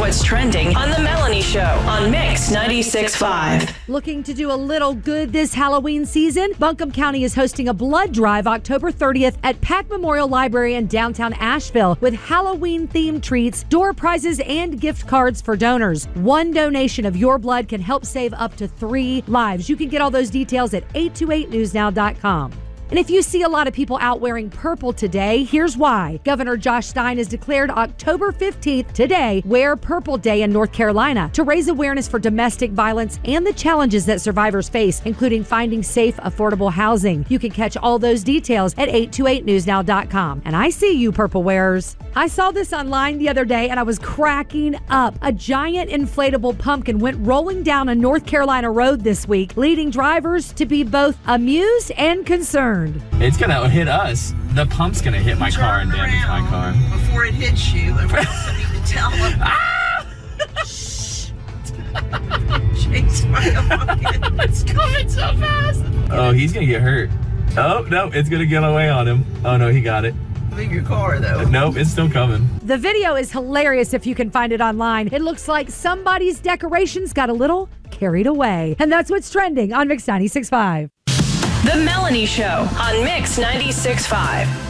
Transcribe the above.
what's trending on The Melanie Show on Mix 96.5. Looking to do a little good this Halloween season? Buncombe County is hosting a blood drive October 30th at Pack Memorial Library in downtown Asheville with Halloween-themed treats, door prizes, and gift cards for donors. One donation of your blood can help save up to 3 lives. You can get all those details at 828newsnow.com. And if you see a lot of people out wearing purple today, here's why. Governor Josh Stein has declared October 15th, today, Wear Purple Day in North Carolina to raise awareness for domestic violence and the challenges that survivors face, including finding safe, affordable housing. You can catch all those details at 828newsnow.com. And I see you, purple wearers. I saw this online the other day and I was cracking up. A giant inflatable pumpkin went rolling down a North Carolina road this week, leading drivers to be both amused and concerned. It's gonna hit us. The pump's gonna hit my car and damage my car. Before it hits you, and we also need to tell them. Ah! Chase my pumpkin. It's coming so fast. Oh, he's gonna get hurt. Oh, no, it's gonna get away on him. Oh, no, he got it. Leave your car, though. Nope, it's still coming. The video is hilarious if you can find it online. It looks like somebody's decorations got a little carried away. And that's what's trending on Mix 96.5. The Melanie Show on Mix 96.5.